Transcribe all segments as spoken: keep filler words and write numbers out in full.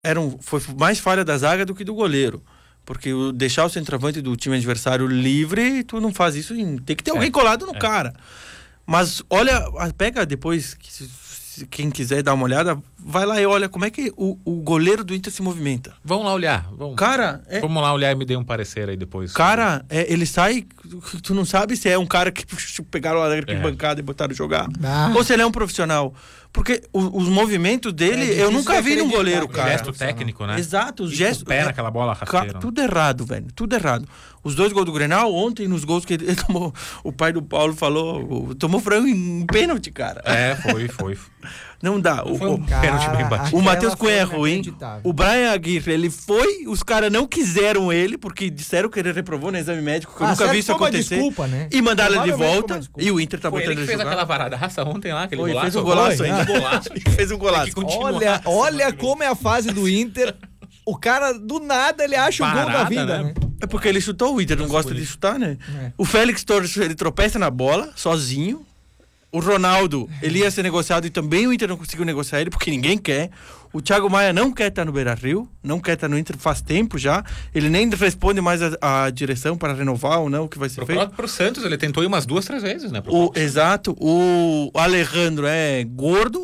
era um, foi mais falha da zaga do que do goleiro. Porque o, deixar o centroavante do time adversário livre, tu não faz isso, em, tem que ter alguém é, colado no é. cara. Mas olha, pega depois, se, se, quem quiser dar uma olhada, vai lá e olha como é que o, o goleiro do Inter se movimenta. Vamos lá olhar. Vamos, cara, é, vamos lá olhar e me dê um parecer aí depois. Cara, é, ele sai, tu não sabe se é um cara que pegaram lá na bancada é. e botaram jogar. Ah. Ou se ele é um profissional. Porque o, os movimentos dele, é eu nunca vi num goleiro, cara. O gesto técnico, né? Exato, os gestos. Pé naquela bola rasteira. Tudo errado, velho. Tudo errado. Os dois gols do Grenal, ontem, nos gols que ele tomou, o pai do Paulo falou, tomou frango em pênalti, cara. É, foi, foi. Não dá. O, o, cara, o Matheus Cunha é ruim. O Brian Aguirre, ele foi, os caras não quiseram ele, porque disseram que ele reprovou no exame médico, que eu ah, nunca vi isso acontecer. Desculpa, né? E mandaram ele de volta. E o Inter tá foi botando ele que fez jogar. Aquela varada raça ontem lá, aquele foi, golaço. Fez um golaço foi, ainda. Golaço. Fez um golaço. Olha, olha como é a fase do Inter. O cara, do nada, ele acha Parada, o gol da vida, né? né? É porque ele chutou, o Inter não gosta de chutar, né? É. O Félix Torres, ele tropeça na bola, sozinho. O Ronaldo, ele ia ser negociado e também o Inter não conseguiu negociar ele, porque ninguém quer. O Thiago Maia não quer estar no Beira-Rio, não quer estar no Inter faz tempo já. Ele nem responde mais a, a direção para renovar ou não, o que vai ser pro feito. Pro Santos, ele tentou ir umas duas, três vezes, né? O, exato. O Alejandro é gordo.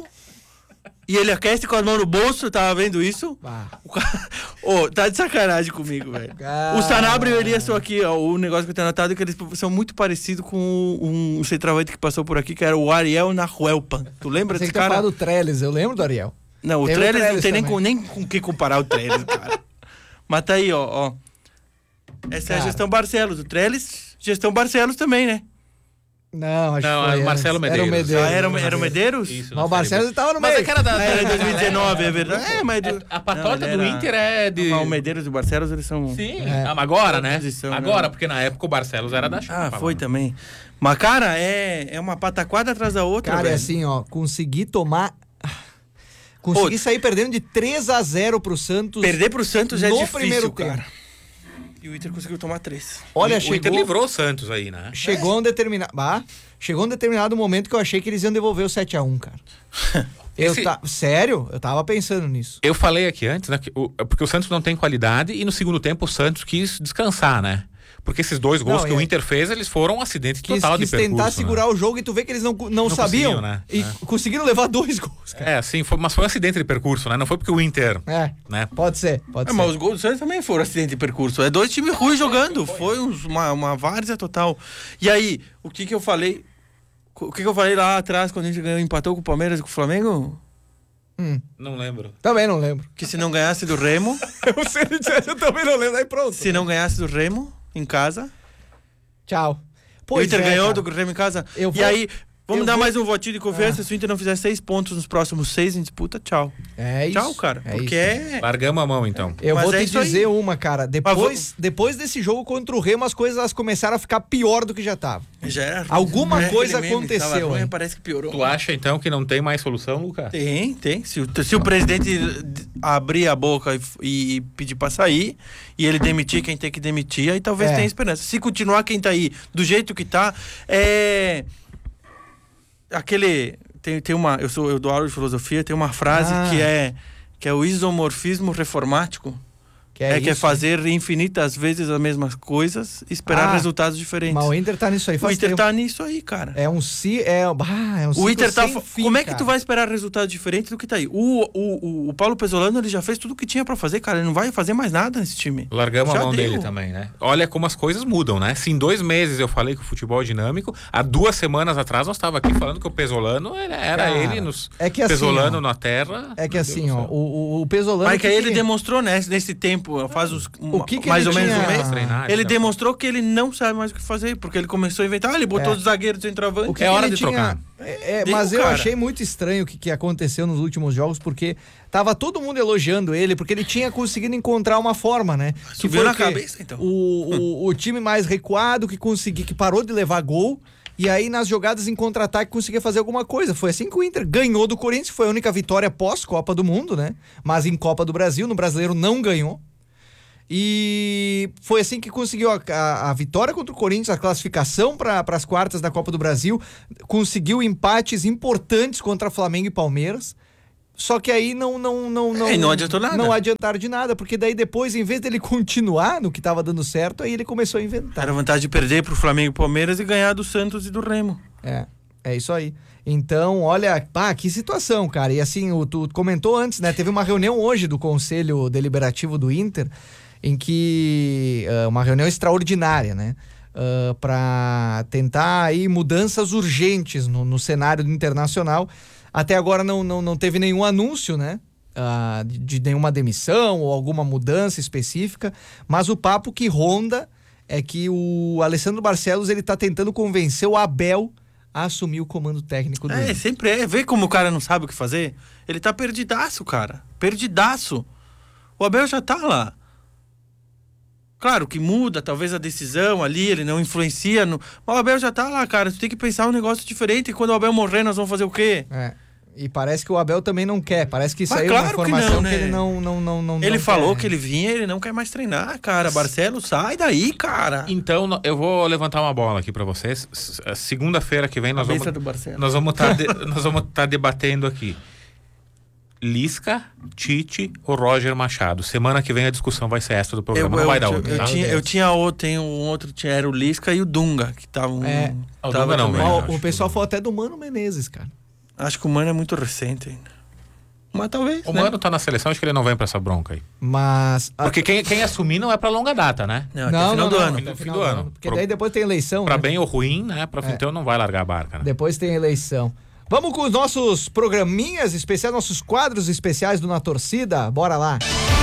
E ele aquece com a mão no bolso, tava vendo isso? O cara... oh, tá de sacanagem comigo, velho. O Sanabria e o Elias são aqui, ó. O negócio que eu tenho notado é que eles são muito parecidos com um, um centroavante que passou por aqui, que era o Ariel Nahuelpan. Tu lembra desse cara? Você do Trellis, eu lembro do Ariel. Não, o Trellis não tem nem com, nem com o que comparar o Trellis, cara. Mas tá aí, ó. ó. Essa cara. é a gestão Barcelos. O Trellis, gestão Barcelos também, né? Não, acho não, que foi o Marcelo Medeiros. Era o Medeiros. Ah, era, era o Medeiros? Isso, mas o Marcelo estava no meio. Mas era da... Era dois mil e dezenove, é verdade. É, mas do... A patota não, do era... Inter é de... Mas o Medeiros e o Barcelos, eles são... Sim, é. ah, agora, né? Posição, agora, né? porque na época o Barcelos era da Chapa. Ah, foi lá, também. Mas, cara, é, é uma pataquada atrás da outra, cara, velho. É assim, ó, conseguir tomar... Conseguir Pô, sair perdendo de três a zero pro Santos. Perder pro Santos é difícil, primeiro cara. Tempo. E o Inter conseguiu tomar três. Olha, o, chegou... o Inter livrou o Santos aí, né? Chegou é. um determinado... Ah, chegou um determinado momento que eu achei que eles iam devolver o sete a um, cara. eu Esse... ta... Sério? Eu tava pensando nisso. Eu falei aqui antes, né? Que o... Porque o Santos não tem qualidade e no segundo tempo o Santos quis descansar, né? Porque esses dois gols não, que é... o Inter fez, eles foram um acidente quis, total quis de percurso. tentar segurar né? o jogo e tu vê que eles não, não, não sabiam, né? E é. conseguiram levar dois gols, cara. É, sim, foi, mas foi um acidente de percurso, né? Não foi porque o Inter... É, né? pode ser, pode é, ser. Mas os gols do Santos também foram acidente de percurso. É dois times ruins jogando. Foi, foi uns, uma, uma várzea total. E aí, o que que eu falei... O que que eu falei lá atrás, quando a gente ganhou, empatou com o Palmeiras e com o Flamengo? Hum. Não lembro. Também não lembro. Que se não ganhasse do Remo... eu, sei, eu também não lembro, aí pronto. Se não ganhasse do Remo, em casa... Tchau. Pois o Inter é, ganhou cara. do Grêmio em casa. Eu e vou, aí, vamos dar vou... mais um votinho de confiança. Ah. Se o Inter não fizer seis pontos nos próximos seis em disputa, tchau. É isso. Tchau, cara. É porque isso. é... Largamos a mão, então. Eu Mas vou é te dizer aí. uma, cara. Depois, depois desse jogo contra o Remo, as coisas elas começaram a ficar pior do que já tava. Já era. Alguma é, coisa aconteceu. Ruim, parece que piorou. Tu acha, então, que não tem mais solução, Lucas? Tem, tem. Se o, se o presidente abrir a boca e, e pedir pra sair, e ele demitir quem tem que demitir, aí talvez é. tenha esperança. Se continuar quem tá aí do jeito que tá, é... Aquele... Tem, tem uma... Eu, sou, eu dou aula de filosofia, tem uma frase ah. que é... Que é o isomorfismo reformático. Que é, é que é fazer infinitas vezes as mesmas coisas e esperar ah, resultados diferentes. Mas o Inter tá nisso aí. O Inter tempo. tá nisso aí, cara. É um si, é, ah, é um o Inter tá. Fim, como é que cara. tu vai esperar resultados diferentes do que tá aí? O, o, o, o Paulo Pesolano, ele já fez tudo o que tinha pra fazer, cara. Ele não vai fazer mais nada nesse time. Largamos já a mão deu. dele também, né? Olha como as coisas mudam, né? Se em dois meses eu falei que o futebol é dinâmico, há duas semanas atrás nós tava aqui falando que o Pesolano era, era cara, ele nos. É que assim, Pesolano ó, na terra. É que assim, ó, o, o Pesolano. Mas que aí ele que... demonstrou, né? Nesse tempo, faz uns. O que que mais ele ou menos tinha... um mês. Treinar, ele então. demonstrou que ele não sabe mais o que fazer, porque ele começou a inventar. Ah, ele botou é. os zagueiros centroavante. O que é que hora de tinha... trocar. É, é, Deu, mas eu cara. achei muito estranho o que, que aconteceu nos últimos jogos, porque tava todo mundo elogiando ele, porque ele tinha conseguido encontrar uma forma, né? Que Subiu foi na o quê? cabeça, então. O, o, o time mais recuado, que conseguiu, que parou de levar gol. E aí, nas jogadas em contra-ataque, conseguia fazer alguma coisa. Foi assim que o Inter ganhou do Corinthians. Foi a única vitória pós-Copa do Mundo, né? Mas em Copa do Brasil, no Brasileiro, não ganhou. E foi assim que conseguiu a, a, a vitória contra o Corinthians, a classificação para as quartas da Copa do Brasil. Conseguiu empates importantes contra Flamengo e Palmeiras. Só que aí não não não não, é, não adiantou nada. Não adiantaram de nada, porque daí depois, em vez dele continuar no que tava dando certo, aí ele começou a inventar. Era vantagem de perder pro Flamengo e Palmeiras e ganhar do Santos e do Remo. É, é isso aí. Então, olha, pá, que situação, cara. E assim, o, tu comentou antes, né? Teve uma reunião hoje do Conselho Deliberativo do Inter, em que uh, uma reunião extraordinária, né? Uh, para tentar aí mudanças urgentes no, no cenário internacional. Até agora não, não, não teve nenhum anúncio, né? Uh, de, de nenhuma demissão ou alguma mudança específica, mas o papo que ronda é que o Alessandro Barcelos ele tá tentando convencer o Abel a assumir o comando técnico do É, Inter. sempre é. Vê como o cara não sabe o que fazer? Ele tá perdidaço, cara. Perdidaço. O Abel já tá lá. Claro que muda, talvez a decisão ali, ele não influencia. No... Mas o Abel já tá lá, cara. Tu tem que pensar um negócio diferente. E quando o Abel morrer, nós vamos fazer o quê? É. E parece que o Abel também não quer. Parece que Mas saiu claro uma que informação não, né? que ele não, não, não, não Ele não falou quer. que ele vinha, ele não quer mais treinar, cara. Barcelos, sai daí, cara. Então, no- eu vou levantar uma bola aqui pra vocês. S- s- Segunda-feira que vem nós Cabeça vamos do Barcelos. nós vamos estar nós vamos tá debatendo aqui. Lisca, Tite ou Roger Machado. Semana que vem a discussão vai ser essa do programa. Eu, não vai eu, dar eu, outra, eu tá? tinha, eu tinha outro, tem um outro, tinha, era o Lisca e o Dunga, que estavam. É. Ah, o tava Dunga não, também. velho. Ó, acho o pessoal que- falou até do Mano Menezes, cara. Acho que o Mano é muito recente ainda. Mas talvez. O né? Mano tá na seleção, acho que ele não vem pra essa bronca aí. Mas. a- Porque quem, quem assumir não é pra longa data, né? Não, até o final do ano. até o Fim final do ano. Porque Pro- daí depois tem eleição, Pra né? bem ou ruim, né? Pra É. então não vai largar a barca, né? Depois tem eleição. Vamos com os nossos programinhas especiais, nossos quadros especiais do Na Torcida? Bora lá.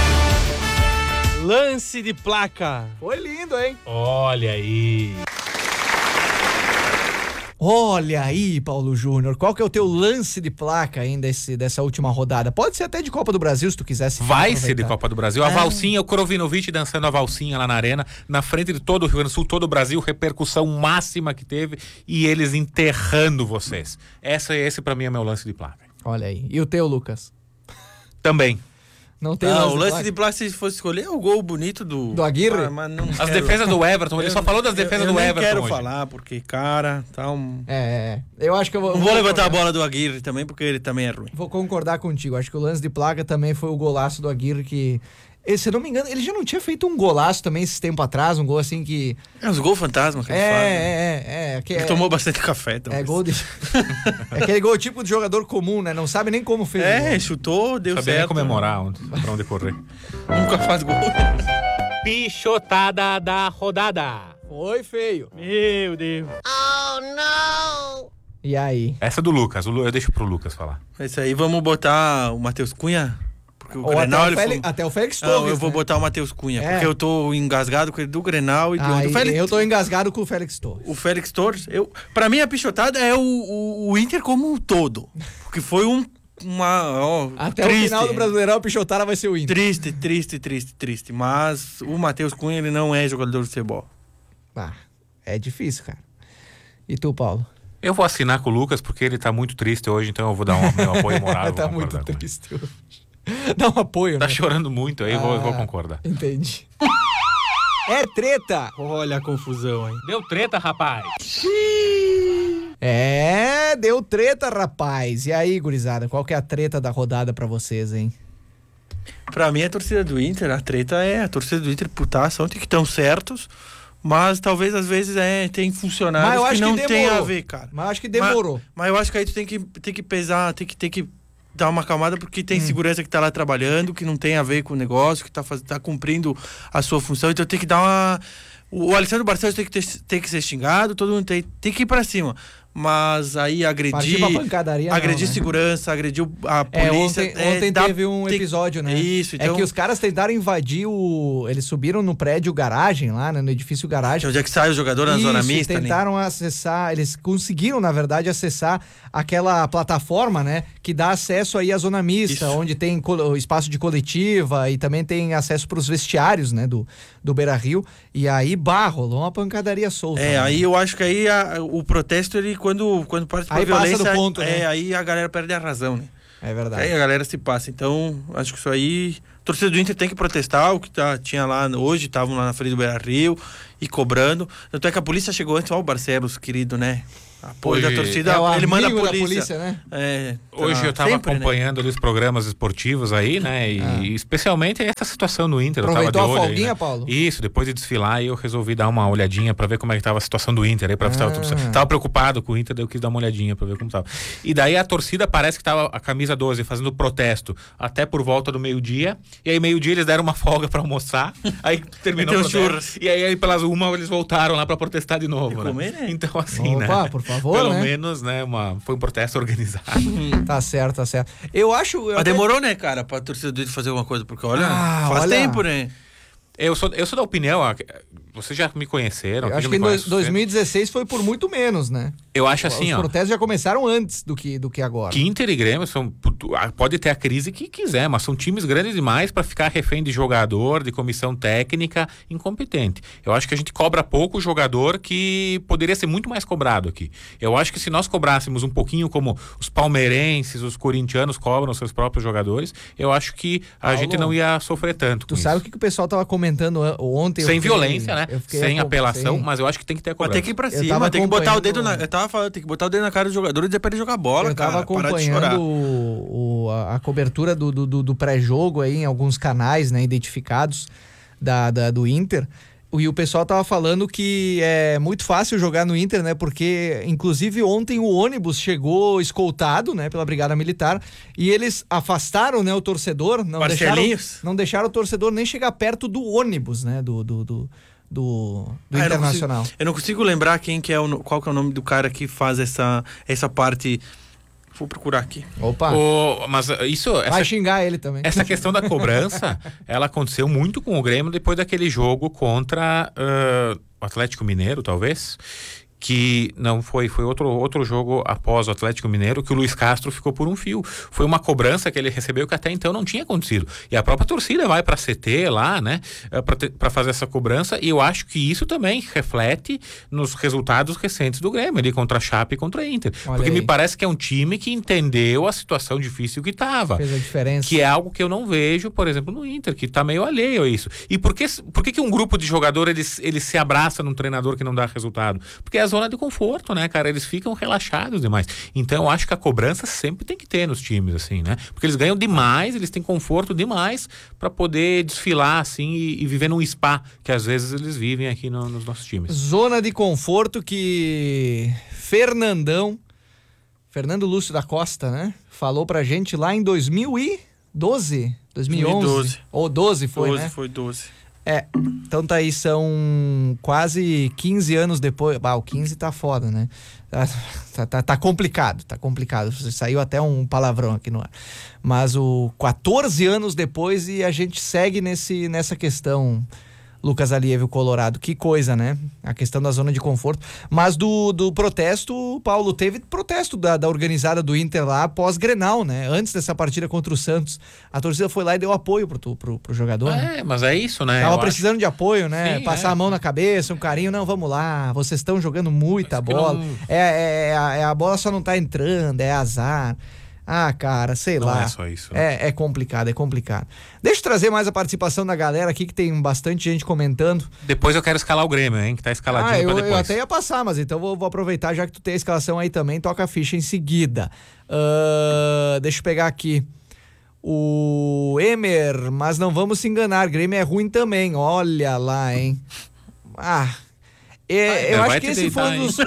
Lance de placa. Foi lindo, hein? Olha aí. Olha aí, Paulo Júnior, qual que é o teu lance de placa ainda esse, dessa última rodada? Pode ser até de Copa do Brasil, se tu quisesse. Vai ser de aproveitar. Copa do Brasil. A Ah. valsinha, o Krovinovic dançando a valsinha lá na arena, na frente de todo o Rio Grande do Sul, todo o Brasil, repercussão máxima que teve e eles enterrando vocês. Essa, esse pra mim é meu lance de placa. Olha aí. E o teu, Lucas? Também. Não tem Ah, lance, o lance placa? de placa, se fosse escolher, é o gol bonito do... Do Aguirre? Ah, mas não As quero. defesas do Everton, ele Eu- só falou das eu- defesas eu do nem Everton quero hoje. falar, porque, cara, tá um... É, é, é. Eu acho que eu vou... Não vou levantar a concordar. bola do Aguirre também, porque ele também é ruim. Vou concordar contigo. Acho que o lance de placa também foi o golaço do Aguirre que... Ele, se eu não me engano, ele já não tinha feito um golaço também esse tempo atrás, um gol assim que... É os gols fantasma que É, ele faz. né? é, é, é. Que Ele é, tomou bastante café, é talvez. gol de... é aquele gol tipo de jogador comum, né? Não sabe nem como fez o É, gol. chutou, deu Sabia nem certo. comemorar onde, pra onde correr. Nunca faz gol. Pichotada da rodada. Foi feio. Meu Deus. E aí? Essa é do Lucas, o Lu- eu deixo pro Lucas falar. Esse aí, vamos botar o Matheus Cunha? Porque o Ou até, Grenal, o ele Félix, foi... até o Félix Não, Torres, eu vou né? botar o Matheus Cunha, É. porque eu tô engasgado com ele do Grenal e do, Ah, do e- Félix. eu tô engasgado com o Félix Torres. O Félix Torres, eu, pra mim a pichotada é o, o, o Inter como um todo. Porque foi um, uma... Ó, Até triste, o final do Brasileirão, o Pichotada vai ser o Inter. Triste, triste, triste, triste. Mas o Matheus Cunha, ele não é jogador de futebol. Ah, é difícil, cara. E tu, Paulo? Eu vou assinar com o Lucas porque ele tá muito triste hoje, então eu vou dar um meu apoio moral. eu vou tá muito concordar com ele. triste hoje. Dá um apoio, Tá né? chorando muito aí, eu vou, eu vou Ah. concordar. Entendi. É treta! Olha a confusão, hein? Deu treta, rapaz. É, deu treta, rapaz. E aí, gurizada, qual que é a treta da rodada pra vocês, hein? Pra mim, a torcida do Inter, a treta é a torcida do Inter putaça ontem, que estão certos, mas talvez às vezes é, tem funcionários Mas eu acho que não que tem demorou. a ver, cara. Mas acho que demorou. Mas, mas eu acho que aí tu tem que, tem que pesar, tem que, tem que dar uma acalmada, porque tem Hum. segurança que tá lá trabalhando, que não tem a ver com o negócio, que tá, faz, tá cumprindo a sua função, então tem que dar uma... O, o Alessandro Barcelos tem que, ter, tem que ser xingado, todo mundo tem, tem que ir pra cima. Mas aí Partir agredir, pra pancadaria, não, agredir né? segurança, agredir a É, polícia... ontem, ontem dá- teve um tem- episódio, né? Isso, então... É que os caras tentaram invadir o... Eles subiram no prédio garagem lá, né? No edifício garagem. Onde é que sai o jogador na Isso, zona e mista? ali? tentaram acessar, eles conseguiram, na verdade, acessar aquela plataforma, né, que dá acesso aí à zona mista, Isso. onde tem co- espaço de coletiva e também tem acesso para os vestiários, né, do, do Beira-Rio. E aí, bah, rolou uma pancadaria solta. É, né? aí eu acho que aí a- o protesto, ele, quando, quando parte pra Aí passa violência, do ponto, é, né? aí a galera perde a razão, né? É verdade. Aí a galera se passa. Então, acho que isso aí... A torcida do Inter tem que protestar, o que tá, tinha lá hoje, estavam lá na frente do Beira-Rio e cobrando. Tanto é que a polícia chegou antes, ó, o Barcelos, querido, né? Apoio Hoje- da torcida, É o ele manda a amigo da polícia. polícia, né? É, tá Hoje eu estava sempre, né? acompanhando ali os programas esportivos aí, né? E Ah. especialmente essa situação no Inter. Aproveitou eu tava de a olho folguinha, aí, né? Paulo? Isso, depois de desfilar, eu resolvi dar uma olhadinha pra ver como é que tava a situação do Inter aí, para ver se tava tudo certo. Ah. Tava preocupado com o Inter, daí eu quis dar uma olhadinha pra ver como tava. E daí a torcida parece que tava a camisa doze fazendo protesto até por volta do meio-dia. E aí meio-dia eles deram uma folga pra almoçar. Aí terminou o Meteu protesto. churras. E aí, aí pelas uma eles voltaram lá pra protestar de novo, E né? comer, né? Então assim, Opa, né? por favor, Pelo né? menos, né, uma foi um protesto organizado. Tá certo, tá certo. Eu acho. eu Mas até- demorou, né, cara, pra torcida do Inter fazer alguma coisa, porque olha, Ah, faz olha. tempo, né? Eu sou, eu sou da opinião, ó, vocês já me conheceram. Eu aqui acho já que me em conhecem. dois mil e dezesseis foi por muito menos, né? Eu acho assim, Os ó. protestos já começaram antes do que, do que agora. Que Inter e Grêmio são, pode ter a crise que quiser, mas são times grandes demais para ficar refém de jogador, de comissão técnica incompetente. Eu acho que a gente cobra pouco o jogador que poderia ser muito mais cobrado aqui. Eu acho que se nós cobrássemos um pouquinho como os palmeirenses, os corintianos cobram os seus próprios jogadores, eu acho que a Paulo, gente não ia sofrer tanto. Tu com sabe isso. o que, que o pessoal tava comentando an- ontem? eu Sem fiquei- violência, né? eu fiquei Sem acom- apelação, sem- mas eu acho que tem que ter a Mas cobrança. tem que ir pra Eu cima, tava tem que botar o dedo na. acompanhando- Eu tava falando, tem que botar o dedo na cara do jogador e dizer pra ele jogar bola, Eu tava cara. Parar de chorar. acompanhando o, o- a, a cobertura do, do, do- do pré-jogo aí em alguns canais, né, identificados da, da- do Inter. E o pessoal tava falando que é muito fácil jogar no Inter, né? Porque, inclusive, ontem o ônibus chegou escoltado, né? Pela Brigada Militar. E eles afastaram, né? O torcedor. Não deixaram, Marcelinhos? não deixaram o torcedor nem chegar perto do ônibus, né? Do, do, do, do, do Ah, eu não Internacional. consigo- Eu não consigo lembrar quem que é o, qual que é o nome do cara que faz essa, essa parte. Vou procurar aqui. Opa, O- mas uh, isso, essa, vai xingar ele também. essa questão da cobrança, ela aconteceu muito com o Grêmio depois daquele jogo contra uh, o Atlético Mineiro, talvez. Que não foi, foi outro, outro jogo após o Atlético Mineiro que o Luiz Castro ficou por um fio. Foi uma cobrança que ele recebeu que até então não tinha acontecido. E a própria torcida vai para C T lá, né, para fazer essa cobrança. E eu acho que isso também reflete nos resultados recentes do Grêmio, ali contra a Chape e contra a Inter. Olha Porque aí. me parece que é um time que entendeu a situação difícil que estava. Fez a diferença. Que é algo que eu não vejo, por exemplo, no Inter, que tá meio alheio a isso. E por que, por que, que um grupo de jogador eles, eles se abraça num treinador que não dá resultado? Porque é a zona de conforto, né, cara? Eles ficam relaxados demais. Então eu acho que a cobrança sempre tem que ter nos times, assim, né? Porque eles ganham demais, eles têm conforto demais para poder desfilar, assim, e, e viver num spa, que às vezes eles vivem aqui no- nos nossos times. Zona de conforto que Fernandão, Fernando Lúcio da Costa, né? Falou pra gente lá em dois mil e doze, dois mil e onze. dois mil e doze. Ou doze foi, doze, né? foi doze. É, então tá aí, são quase quinze anos depois. Ah, o quinze tá foda, né? Tá, tá, tá, tá complicado, tá complicado. Saiu até um palavrão aqui no ar. Mas o quatorze anos depois e a gente segue nesse, nessa questão, Lucas Alieve, o Colorado. Que coisa, né? A questão da zona de conforto. Mas do, do protesto, Paulo, teve protesto da, da organizada do Inter lá após Grenal, né? Antes dessa partida contra o Santos. A torcida foi lá e deu apoio pro, tu- pro, pro jogador, né? É, mas é isso, né? Tava Eu precisando de apoio, né? Sim, Passar é. a mão na cabeça, um carinho. Não, vamos lá. Vocês estão jogando muita Acho que bola. não- É, é, a, é a bola só não tá entrando, é azar. Ah, cara, sei Não lá. é só isso, né? É, é complicado, é complicado. Deixa eu trazer mais a participação da galera aqui, que tem bastante gente comentando. Depois eu quero escalar o Grêmio, hein? Que tá escaladinho Ah, eu, pra eu depois. até ia passar, mas então vou, vou aproveitar, já que tu tem a escalação aí também, toca a ficha em seguida. Ah, deixa eu pegar aqui. O Emer, mas não vamos se enganar, Grêmio é ruim também, olha lá, hein? Ah, é, Ah, eu vai acho te que esse deitar, foi um dos...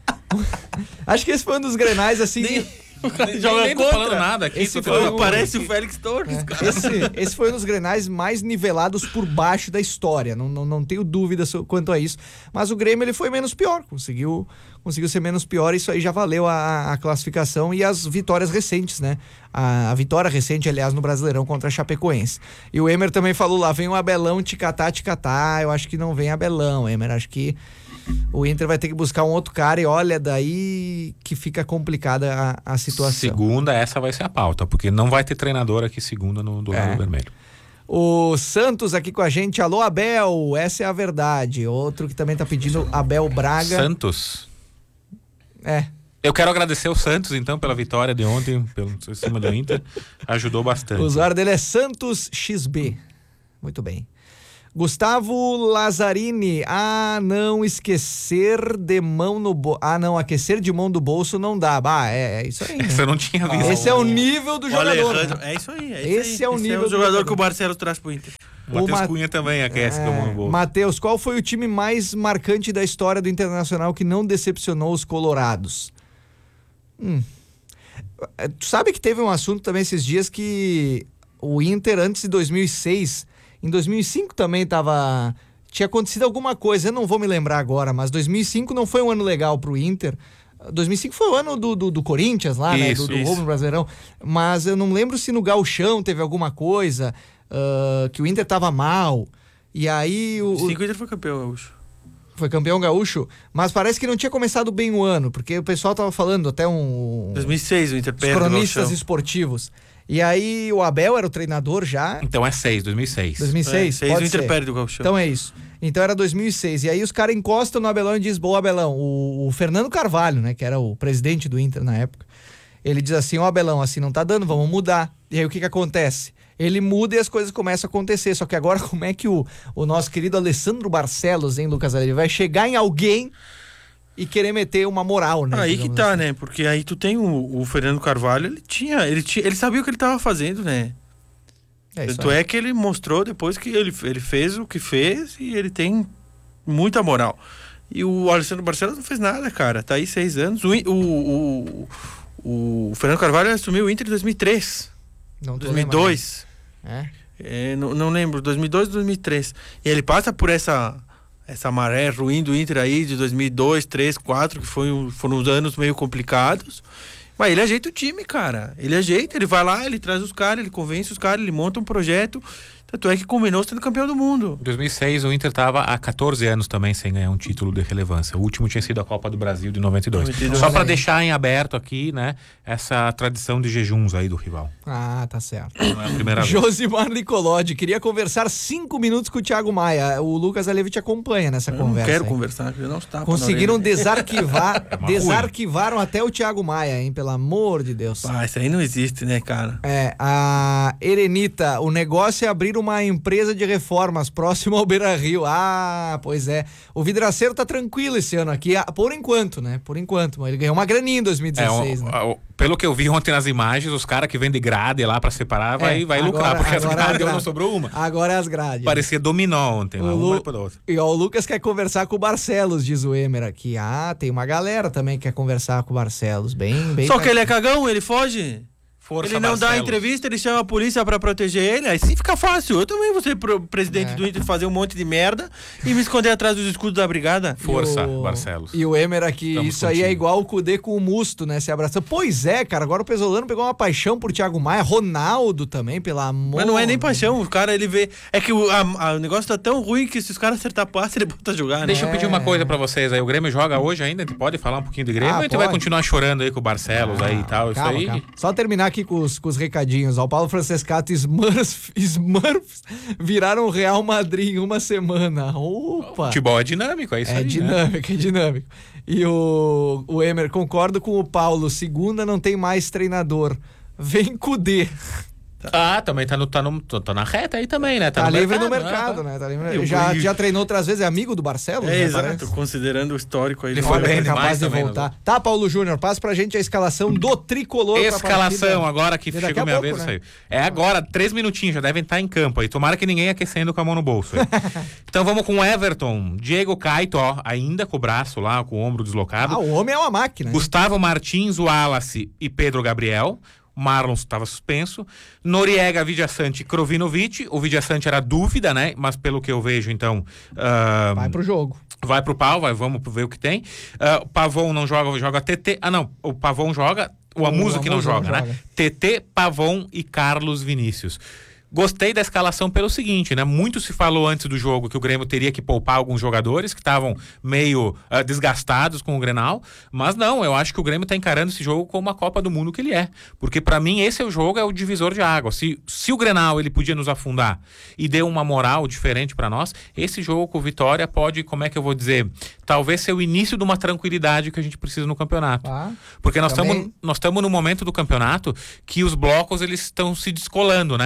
acho que esse foi um dos grenais, assim... Nem- O cara Nem- joga nem tô contra. falando nada aqui. Esse tô foi falando- o- Parece o Félix Torres, cara. Esse, esse foi um dos grenais mais nivelados por baixo da história. Não, não, não tenho dúvida so- quanto a isso. Mas o Grêmio ele foi menos pior. Conseguiu, conseguiu ser menos pior. Isso aí já valeu a, a classificação e as vitórias recentes, né? A, a vitória recente, aliás, no Brasileirão contra a Chapecoense. E o Emer também falou lá: vem um Abelão, ticatá, ticatá. Eu acho que não vem Abelão, Emer. Acho que o Inter vai ter que buscar um outro cara. E olha, daí que fica complicada a, a situação. Segunda, essa vai ser a pauta, porque não vai ter treinador aqui segunda no, do lado É. vermelho. O Santos aqui com a gente. Alô, Abel, essa é a verdade. Outro que também tá pedindo, Abel Braga. Santos. É. Eu quero agradecer o Santos, então, pela vitória de ontem, pelo em cima do Inter. Ajudou bastante. O usuário dele é Santos X B. Muito bem. Gustavo Lazzarini, ah, não esquecer de mão no bolso. Ah, não, aquecer de mão do bolso não dá. Ah, é, é isso aí. Né? Essa eu não tinha visto. Esse é o nível do jogador. Né? É isso aí. É Esse isso aí. é o Esse nível é o do jogador jogador que o Barcelos traz pro Inter. O Matheus Ma... Cunha também aquece é... com a mão no bolso. Matheus, qual foi o time mais marcante da história do Internacional que não decepcionou os colorados? Hum. Tu sabe que teve um assunto também esses dias que o Inter antes de dois mil e seis, em dois mil e cinco também tava... tinha acontecido alguma coisa, eu não vou me lembrar agora, mas dois mil e cinco não foi um ano legal pro Inter. dois mil e cinco foi o ano do, do, do Corinthians lá, isso, né? Do, do isso. roubo no Brasileirão. Mas eu não lembro se no Gauchão teve alguma coisa, uh, que o Inter tava mal. E aí o... Cinco, o Inter foi campeão gaúcho. Foi campeão gaúcho, mas parece que não tinha começado bem o ano, porque o pessoal tava falando até um... dois mil e seis o Inter os perde cronistas esportivos. E aí o Abel era o treinador já. Então é seis, dois mil e seis. dois mil e seis, é, seis pode o Inter ser. perde do Gauchão. Então é isso. Então era dois mil e seis. E aí os caras encostam no Abelão e dizem, boa Abelão, o, o Fernando Carvalho, né, que era o presidente do Inter na época, ele diz assim, ó Abelão, assim não tá dando, vamos mudar. E aí o que que acontece? Ele muda e as coisas começam a acontecer. Só que agora como é que o, o nosso querido Alessandro Barcelos, hein, Lucas Alevi, vai chegar em alguém e querer meter uma moral, né? Aí que tá, assim. né? Porque aí tu tem o, o Fernando Carvalho, ele tinha, ele tinha, ele sabia o que ele tava fazendo, né? É Tanto é que ele mostrou depois que ele, ele fez o que fez e ele tem muita moral. E o Alessandro Barcelos não fez nada, cara. Tá aí seis anos. O, o, o, o Fernando Carvalho assumiu o Inter em dois mil e três. Não dois mil e dois. É? É, não, não lembro, dois mil e dois ou dois mil e três. E ele passa por essa essa maré ruim do Inter aí de dois mil e dois, três, quatro, que foi, foram uns anos meio complicados. Mas ele ajeita o time, cara. Ele ajeita, ele vai lá, ele traz os caras, ele convence os caras, ele monta um projeto. Tanto é que combinou sendo campeão do mundo. Em dois mil e seis o Inter estava há catorze anos também sem ganhar um título de relevância. O último tinha sido a Copa do Brasil de noventa e dois. noventa e dois. Só para deixar em aberto aqui, né, essa tradição de jejuns aí do rival. Ah, tá certo. Não é a primeira vez. Josimar Nicolodi, queria conversar cinco minutos com o Thiago Maia. O Lucas Alevi te acompanha nessa eu conversa. Não quero hein? conversar, eu não estava. Conseguiram desarquivar, É uma desarquivaram até o Thiago Maia, hein? Pelo amor de Deus. Ah, isso aí não existe, né, cara? É, a Erenita, o negócio é abrir uma empresa de reformas próximo ao Beira-Rio. Ah, pois é. O vidraceiro tá tranquilo esse ano aqui, por enquanto, né? Por enquanto. Mas ele ganhou uma graninha em dois mil e dezesseis, é, o, né? o, pelo que eu vi ontem nas imagens, os caras que vendem grade lá pra separar, vai, É, vai agora- lucrar, porque as agora grades a gra- não sobrou uma. Agora é as grades. Parecia dominó ontem, lá, O uma Lu- por outra. E ó, o Lucas quer conversar com o Barcelos, diz o Emer aqui. Ah, tem uma galera também que quer conversar com o Barcelos. Bem, bem. Só que ele é cagão, ele foge. Força Ele não dá Barcelos. entrevista, ele chama a polícia pra proteger ele. Aí sim fica fácil. Eu também vou ser pro presidente É. do Inter, fazer um monte de merda e me esconder atrás dos escudos da brigada. Força, E o- Barcelos. E o Emer aqui, Estamos isso aí contigo. é igual o Cudê com o Musto, né? Se abraçando. Pois é, cara, agora o Pesolano pegou uma paixão por Thiago Maia, Ronaldo também, pelo amor. Mas não é nem paixão, o cara ele vê. É que o, a- a- o negócio tá tão ruim que se os caras acertar passe, ele bota a jogar, né? Deixa eu É. pedir uma coisa pra vocês aí. O Grêmio joga hoje ainda? A gente pode falar um pouquinho do Grêmio? Ah, ou a gente vai pode. continuar chorando aí com o Barcelos aí e tal? Calma, isso aí. calma. Só terminar aqui com os, com os recadinhos. Ó, o Paulo Francescato e Smurfs, Smurfs viraram Real Madrid em uma semana. Opa! Futebol é dinâmico, é isso É aí. Né? dinâmico, é dinâmico. E o, o Emer, concordo com o Paulo. Segunda não tem mais treinador. Vem Cudê. Ah, também tá, no, tá, no, tá na reta aí também, né? Tá, no livre mercado, no mercado, né? né? Tá livre. Eu- Já, eu- já treinou outras vezes, é amigo do Barcelos, É, né? exato, Parece. considerando o histórico aí. Ele do- foi Olha, bem que é demais capaz de também, voltar. Tá, Paulo Júnior, passa pra gente a escalação do tricolor. pra Escalação, partida. agora que E daqui chegou a minha pouco, vez, né? isso aí. É agora, três minutinhos, já devem estar em campo aí. Tomara que ninguém aquecendo com a mão no bolso. aí. Então vamos com Everton, Diego Caito, ó, ainda com o braço lá, com o ombro deslocado. Ah, o homem é uma máquina. hein? Gustavo Martins, Wallace e Pedro Gabriel. O Marlon estava suspenso. Noriega, Vidiaçante e Krovinovic. O Vidiaçante era dúvida, né? Mas pelo que eu vejo, então... ah, Vai pro jogo. vai pro pau, vai, vamos ver o que tem. Ah, o Pavon não joga, joga T T. Ah, não. O Pavon joga. O Amuso que não Amuso não joga, né? joga. T T, Pavon e Carlos Vinícius. Gostei da escalação pelo seguinte, né? Muito se falou antes do jogo que o Grêmio teria que poupar alguns jogadores que estavam meio uh, desgastados com o Grenal, mas não, eu acho que o Grêmio tá encarando esse jogo como a Copa do Mundo que ele é, porque pra mim esse é o jogo, é o divisor de água. Se, se o Grenal ele podia nos afundar e deu uma moral diferente pra nós, esse jogo com o Vitória pode, como é que eu vou dizer, talvez ser o início de uma tranquilidade que a gente precisa no campeonato. Ah, Porque nós também. estamos nós estamos no momento do campeonato que os blocos eles estão se descolando, né? Não tá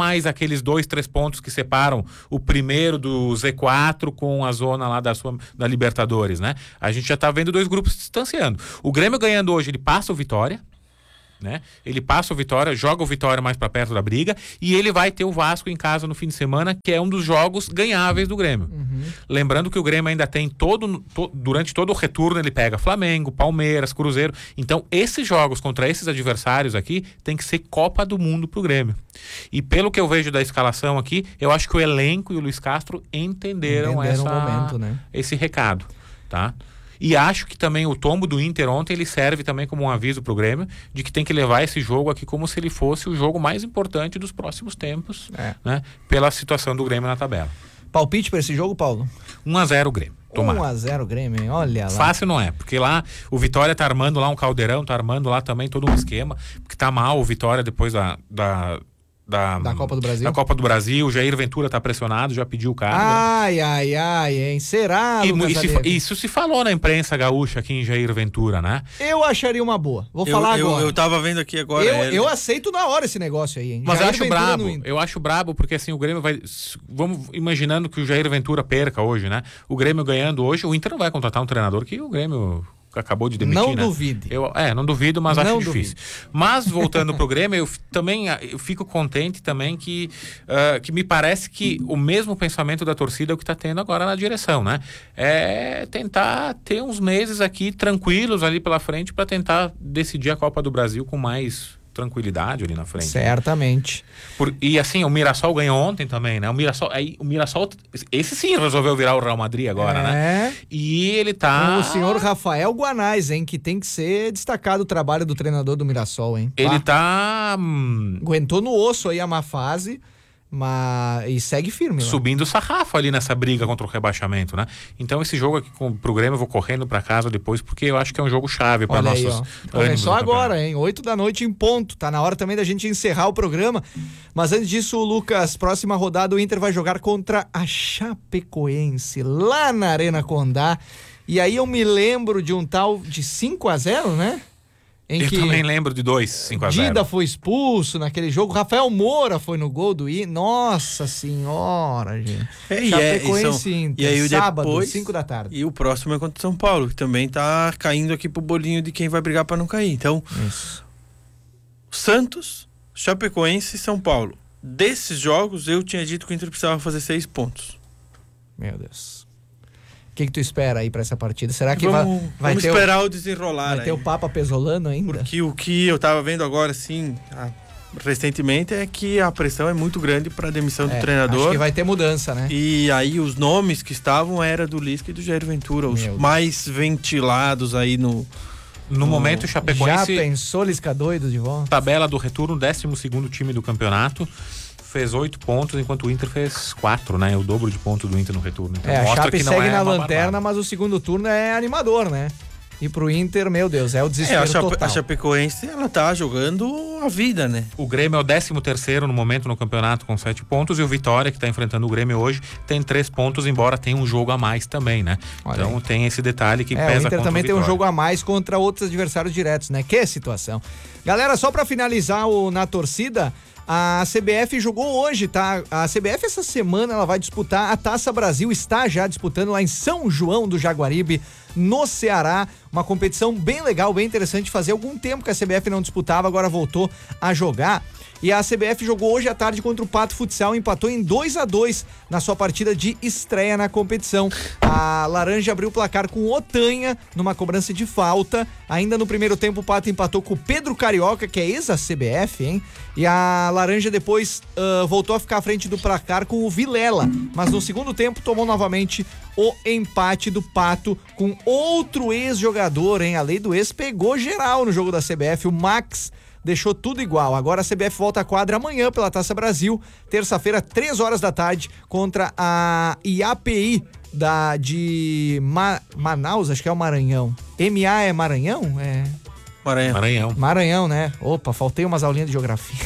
mais aqueles dois, três pontos que separam o primeiro do Z quatro com a zona lá da, sua, da Libertadores, né? A gente já tá vendo dois grupos se distanciando. O Grêmio ganhando hoje, ele passa o Vitória, né? Ele passa o Vitória, joga o Vitória mais para perto da briga e ele vai ter o Vasco em casa no fim de semana, que é um dos jogos ganháveis do Grêmio. Uhum. Lembrando que o Grêmio ainda tem todo, to, durante todo o retorno ele pega Flamengo, Palmeiras, Cruzeiro. Então esses jogos contra esses adversários aqui tem que ser Copa do Mundo pro Grêmio. E pelo que eu vejo da escalação aqui, eu acho que o elenco e o Luiz Castro entenderam, entenderam essa, o momento, né? Esse recado, tá? E acho que também o tombo do Inter ontem, ele serve também como um aviso pro Grêmio de que tem que levar esse jogo aqui como se ele fosse o jogo mais importante dos próximos tempos, é. né? Pela situação do Grêmio na tabela. Palpite para esse jogo, Paulo? um a zero Grêmio. um a zero Grêmio, hein? Olha lá. Fácil não é, porque lá o Vitória tá armando lá um caldeirão, tá armando lá também todo um esquema, porque tá mal o Vitória depois da... da Da, da Copa do Brasil. Da Copa do Brasil, o Jair Ventura tá pressionado, já pediu o cargo. Ai, ai, ai, hein? Será, e, e se, Isso se falou na imprensa gaúcha aqui em Jair Ventura, né? Eu acharia uma boa. Vou eu, falar eu, agora. Eu tava vendo aqui agora. Eu, eu aceito na hora esse negócio aí, hein? Mas Jair eu acho Ventura brabo. Eu acho brabo porque assim, o Grêmio vai... Vamos imaginando que o Jair Ventura perca hoje, né? O Grêmio ganhando hoje, o Inter não vai contratar um treinador que o Grêmio... acabou de demitir, não né? duvide. Eu, é, não duvido, mas não acho difícil. Duvide. Mas, voltando pro Grêmio, eu também eu fico contente também que, uh, que me parece que o mesmo pensamento da torcida é o que está tendo agora na direção, né? É tentar ter uns meses aqui tranquilos ali pela frente para tentar decidir a Copa do Brasil com mais tranquilidade ali na frente. Certamente. Por, e assim, o Mirassol ganhou ontem também, né? O Mirassol, aí, o Mirassol, esse sim resolveu virar o Real Madrid agora, é. né? E ele tá... O senhor Rafael Guanais, hein? Que tem que ser destacado o trabalho do treinador do Mirassol, hein? Ele Pá. tá... Hum... Aguentou no osso aí a má fase... Mas... E segue firme. Subindo o sarrafo ali nessa briga contra o rebaixamento, né? Então esse jogo aqui com, pro Grêmio eu vou correndo pra casa depois, porque eu acho que é um jogo chave para nossos ânimos. Começou agora, hein? Oito da noite em ponto. Tá na hora também da gente encerrar o programa. Mas antes disso, Lucas, próxima rodada o Inter vai jogar contra a Chapecoense, lá na Arena Condá. E aí eu me lembro de um tal de cinco a zero, né? Em eu que também lembro de dois, cinco a zero. Dida foi expulso naquele jogo, Rafael Moura foi no gol do I. Nossa senhora, gente. É, e, é, e, são, Inter, e aí sábado, depois, cinco da tarde. E o próximo é contra o São Paulo, que também tá caindo aqui pro bolinho de quem vai brigar para não cair. Então, isso. Santos, Chapecoense e São Paulo. Desses jogos, eu tinha dito que o Inter precisava fazer seis pontos. Meu Deus. O que, que tu espera aí pra essa partida? Será que vamos, vai, vai vamos ter esperar o, o desenrolar vai aí. ter o Papa Pesolano ainda? Porque o que eu tava vendo agora, assim, a, recentemente, é que a pressão é muito grande pra demissão é, do treinador. Acho que vai ter mudança, né? E aí os nomes que estavam era do Lisca e do Jair Ventura, os Meu mais Deus. ventilados aí no... No, no momento, o Chapecoense... Já pensou Lisca doido de volta? Tabela do retorno, décimo segundo time do campeonato. Fez oito pontos, enquanto o Inter fez quatro, né? O dobro de pontos do Inter no retorno. Então, é, a Chape que não segue é na lanterna, barbada. Mas o segundo turno é animador, né? E pro Inter, meu Deus, é o desespero é, a Chape, total. A Chapecoense, ela tá jogando a vida, né? O Grêmio é o décimo terceiro no momento no campeonato com sete pontos e o Vitória, que tá enfrentando o Grêmio hoje, tem três pontos, embora tenha um jogo a mais também, né? Olha então aí. Tem esse detalhe que é, pesa o Inter contra também o tem um jogo a mais contra outros adversários diretos, né? Que situação. Galera, só pra finalizar o Na Torcida... A C B F jogou hoje, tá? A C B F essa semana ela vai disputar a Taça Brasil, está já disputando lá em São João do Jaguaribe, no Ceará. Uma competição bem legal, bem interessante. Fazia algum tempo que a C B F não disputava, agora voltou a jogar. E a C B F jogou hoje à tarde contra o Pato Futsal, empatou em dois a dois na sua partida de estreia na competição. A Laranja abriu o placar com o Otanha numa cobrança de falta. Ainda no primeiro tempo o Pato empatou com o Pedro Carioca, que é ex-C B F, hein? E a Laranja depois uh, voltou a ficar à frente do placar com o Vilela, mas no segundo tempo tomou novamente o empate do Pato com outro ex-jogador, hein? A lei do ex pegou geral no jogo da C B F, o Max deixou tudo igual. Agora a C B F volta à quadra amanhã pela Taça Brasil, terça-feira, três horas da tarde, contra a I A P I da, de Ma, Manaus, acho que é o Maranhão. M A é Maranhão? É... Maranhão. Maranhão. Maranhão, né? Opa, faltei umas aulinhas de geografia.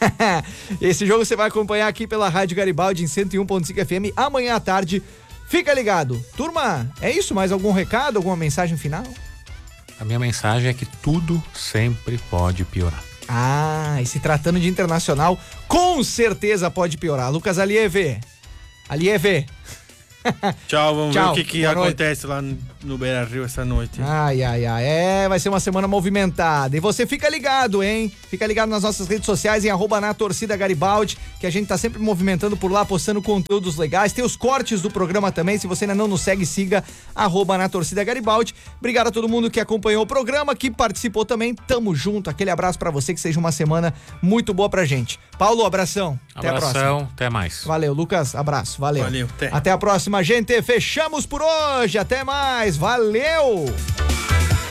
Esse jogo você vai acompanhar aqui pela Rádio Garibaldi em cento e um ponto cinco F M amanhã à tarde. Fica ligado. Turma, é isso? Mais algum recado, alguma mensagem final? A minha mensagem é que tudo sempre pode piorar. Ah, e se tratando de Internacional, com certeza pode piorar. Lucas Alieve. Alieve. Tchau, vamos Tchau, ver o que, que acontece lá no, no Beira-Rio essa noite. Ai, ai, ai. É, vai ser uma semana movimentada. E você fica ligado, hein? Fica ligado nas nossas redes sociais, em arroba na torcida Garibaldi, que a gente tá sempre movimentando por lá, postando conteúdos legais. Tem os cortes do programa também. Se você ainda não nos segue, siga arroba na torcida Garibaldi. Obrigado a todo mundo que acompanhou o programa, que participou também. Tamo junto. Aquele abraço pra você, que seja uma semana muito boa pra gente. Paulo, abração. Até Abração, a próxima. Até mais. Valeu, Lucas. Abraço. Valeu. Valeu. Até. Até a próxima, gente. Fechamos por hoje. Até mais. Valeu!